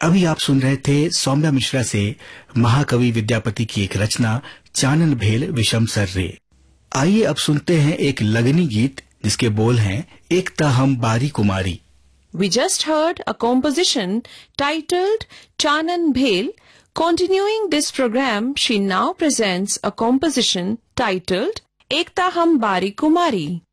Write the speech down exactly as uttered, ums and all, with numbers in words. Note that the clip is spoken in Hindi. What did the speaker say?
अभी आप सुन रहे थे सौम्या मिश्रा से महाकवि विद्यापति की एक रचना चानन भेल विषम सर रे। आइए अब सुनते हैं एक लगनी गीत जिसके बोल हैं एकता हम बारी कुमारी। We just heard a composition titled Chanan Bhel. Continuing this program, she now presents a composition titled Ekta Hum Bari Kumari.